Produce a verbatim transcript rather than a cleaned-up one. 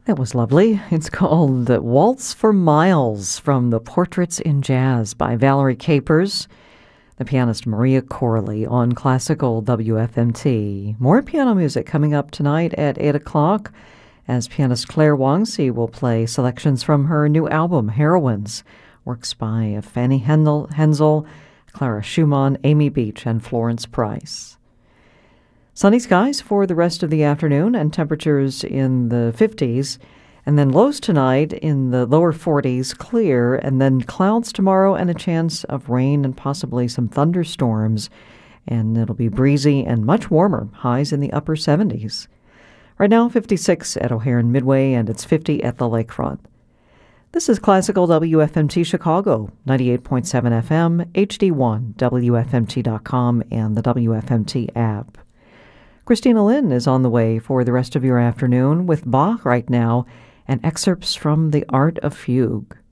That was lovely. It's called Waltz for Miles from the Portraits in Jazz by Valerie Capers, the pianist Maria Corley on Classical W F M T. More piano music coming up tonight at eight o'clock as pianist Claire Wangsi will play selections from her new album, Heroines, works by Fanny Hendel, Hensel, Clara Schumann, Amy Beach, and Florence Price. Sunny skies for the rest of the afternoon and temperatures in the fifties, and then lows tonight in the lower forties, clear, and then clouds tomorrow and a chance of rain and possibly some thunderstorms, and it'll be breezy and much warmer, highs in the upper seventies. Right now, fifty-six at O'Hare and Midway, and it's fifty at the lakefront. This is Classical W F M T Chicago, ninety-eight point seven F M, H D one, W F M T dot com, and the W F M T app. Christina Lynn is on the way for the rest of your afternoon with Bach right now and excerpts from The Art of Fugue.